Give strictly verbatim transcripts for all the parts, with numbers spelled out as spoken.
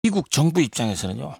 미국 정부 입장에서는요.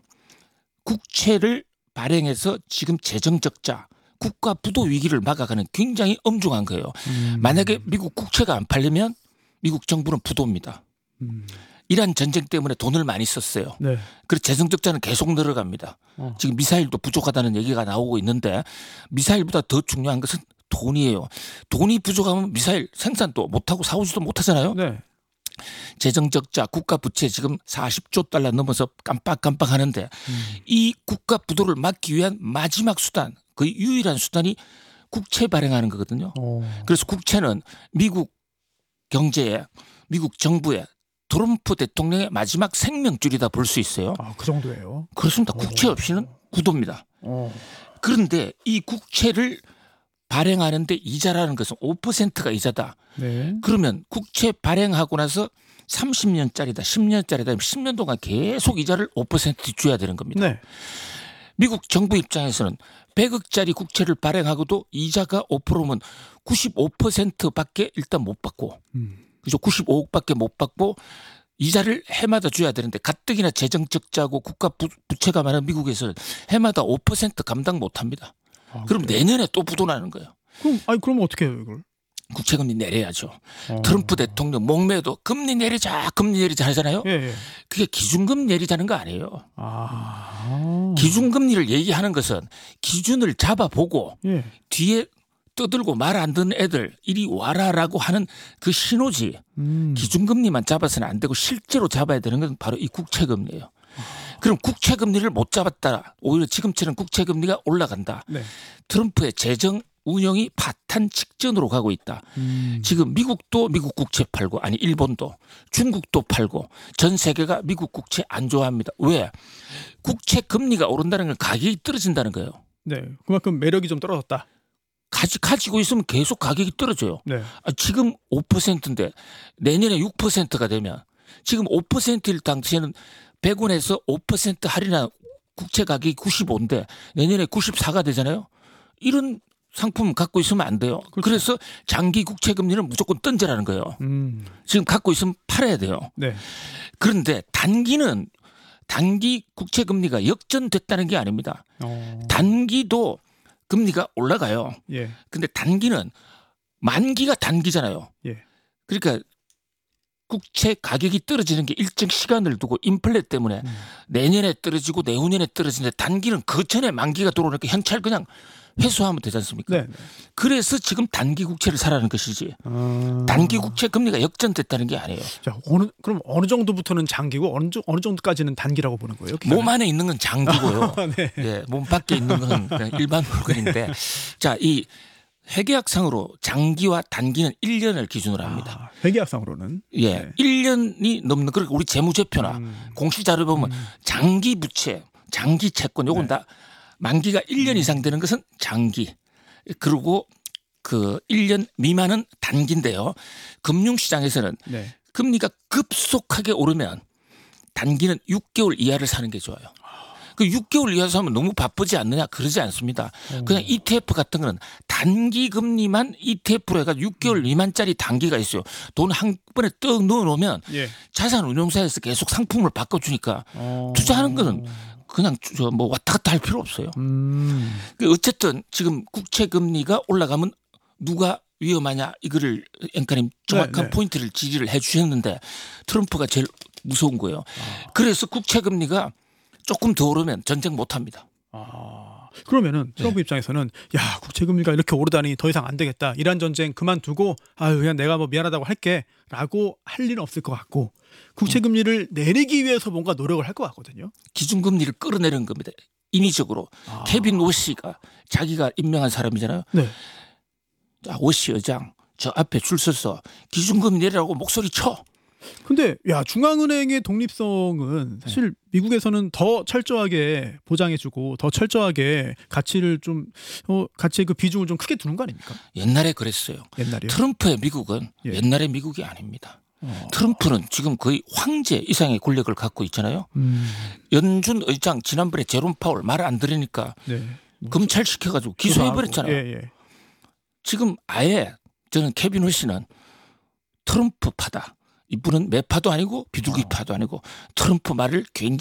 국채를 발행해서 지금 재정 적자, 국가 부도 위기를 막아가는 굉장히 엄중한 거예요. 음. 만약에 미국 국채가 안 팔리면 미국 정부는 부도입니다. 음. 이란 전쟁 때문에 돈을 많이 썼어요. 네. 그래서 재정 적자는 계속 늘어갑니다. 어. 지금 미사일도 부족하다는 얘기가 나오고 있는데 미사일보다 더 중요한 것은 돈이에요. 돈이 부족하면 미사일 생산도 못하고 사오지도 못하잖아요. 네. 재정 적자, 국가 부채 지금 사십조 달러 넘어서 깜빡깜빡 하는데 음. 이 국가 부도를 막기 위한 마지막 수단, 거의 유일한 수단이 국채 발행하는 거거든요. 어. 그래서 국채는 미국 경제에, 미국 정부에 트럼프 대통령의 마지막 생명줄이다 볼 수 있어요. 아, 그 정도예요. 그렇습니다. 국채 없이는 구도입니다. 어. 그런데 이 국채를 발행하는데 이자라는 것은 오 퍼센트가 이자다. 네. 그러면 국채 발행하고 나서 삼십 년짜리다, 십 년짜리다, 십 년 동안 계속 이자를 오 퍼센트 줘야 되는 겁니다. 네. 미국 정부 입장에서는 백억짜리 국채를 발행하고도 이자가 오 퍼센트면 구십오 퍼센트밖에 일단 못 받고, 음. 그죠? 구십오억밖에 못 받고 이자를 해마다 줘야 되는데 가뜩이나 재정 적자고 국가 부, 부채가 많은 미국에서는 해마다 오 퍼센트 감당 못합니다. 아, 그럼 그래요? 내년에 또 부도 나는 거예요. 그럼 아니 그러면 어떻게 해요 이걸? 국채금리 내려야죠. 어. 트럼프 대통령 목매도 금리 내리자 금리 내리자 하잖아요. 예, 예. 그게 기준금리 내리자는 거 아니에요. 아. 기준금리를 얘기하는 것은 기준을 잡아보고 예. 뒤에 떠들고 말 안 듣는 애들 이리 와라라고 하는 그 신호지. 음. 기준금리만 잡아서는 안 되고 실제로 잡아야 되는 건 바로 이 국채금리예요. 그럼 국채금리를 못 잡았다. 오히려 지금처럼 국채금리가 올라간다. 네. 트럼프의 재정 운영이 파탄 직전으로 가고 있다. 음. 지금 미국도 미국 국채 팔고, 아니 일본도, 중국도 팔고, 전 세계가 미국 국채 안 좋아합니다. 왜? 국채 금리가 오른다는 건 가격이 떨어진다는 거예요. 네. 그만큼 매력이 좀 떨어졌다. 가지, 가지고 있으면 계속 가격이 떨어져요. 네. 아, 지금 오 퍼센트인데 내년에 육 퍼센트가 되면 지금 오 퍼센트일 당시에는 백 원에서 오 퍼센트 할인한 국채 가격이 구십오인데 내년에 구십사가 되잖아요. 이런 상품 갖고 있으면 안 돼요. 그렇죠. 그래서 장기 국채 금리는 무조건 던져라는 거예요. 음. 지금 갖고 있으면 팔아야 돼요. 네. 그런데 단기는 단기 국채 금리가 역전됐다는 게 아닙니다. 어. 단기도 금리가 올라가요. 예. 근데 단기는 만기가 단기잖아요. 예. 그러니까 국채 가격이 떨어지는 게 일정 시간을 두고 인플레 때문에 음. 내년에 떨어지고 내후년에 떨어지는데 단기는 그 전에 만기가 들어오니까 현찰 그냥 회수하면 되지 않습니까? 네. 그래서 지금 단기 국채를 사라는 것이지. 아. 단기 국채 금리가 역전됐다는 게 아니에요. 자, 어느 그럼 어느 정도부터는 장기고 어느 정- 어느 정도까지는 단기라고 보는 거예요? 몸 안에 있는 건 장기고요. 네. 예, 몸 밖에 있는 건 그냥 일반 물건인데, 자, 이 회계학상으로 장기와 단기는 일 년을 기준으로 합니다. 아, 회계학상으로는 예, 네. 일 년이 넘는, 그러니까 우리 재무제표나 음. 공시자료 보면 음. 장기 부채, 장기 채권 요건 네. 다 만기가 일 년 이상 되는 것은 장기. 그리고 그 일 년 미만은 단기인데요. 금융시장에서는 네. 금리가 급속하게 오르면 단기는 육 개월 이하를 사는 게 좋아요. 그 육 개월 이하 사면 너무 바쁘지 않느냐? 그러지 않습니다. 그냥 이티에프 같은 거는 단기 금리만 이티에프로 해가지고 육 개월 미만짜리 단기가 있어요. 돈 한 번에 떡 넣어놓으면 예. 자산 운용사에서 계속 상품을 바꿔주니까 어. 투자하는 거는 그냥 저 뭐 왔다 갔다 할 필요 없어요. 음. 그 어쨌든 지금 국채 금리가 올라가면 누가 위험하냐 이거를 앵커님 정확한 네, 네. 포인트를 지지를 해 주셨는데 트럼프가 제일 무서운 거예요. 아. 그래서 국채 금리가 조금 더 오르면 전쟁 못 합니다. 아. 그러면은 트럼프 네. 입장에서는 야, 국채 금리가 이렇게 오르다니 더 이상 안 되겠다. 이란 전쟁 그만두고 아유, 그냥 내가 뭐 미안하다고 할게라고 할 일은 없을 것 같고 국채 금리를 내리기 위해서 뭔가 노력을 할 것 같거든요. 기준금리를 끌어내는 겁니다. 인위적으로. 아. 케빈 워시가 자기가 임명한 사람이잖아요. 네. 자, 워시 의장 저 앞에 줄 서서 기준금리 내리라고 목소리 쳐. 근데 야, 중앙은행의 독립성은 사실 미국에서는 더 철저하게 보장해주고 더 철저하게 가치를 좀 어, 가치의 그 비중을 좀 크게 두는 거 아닙니까? 옛날에 그랬어요. 옛날이요. 트럼프의 미국은 예. 옛날의 미국이 아닙니다. 어. 트럼프는 지금 거의 황제 이상의 권력을 갖고 있잖아요. 음. 연준 의장 지난번에 제롬 파월 말 안 들으니까 네. 검찰 시켜가지고 기소해버렸잖아요. 예, 예. 지금 아예 저는 케빈 워시는 트럼프파다. 이분은 매파도 아니고 비둘기파도 아니고 트럼프 말을 굉장히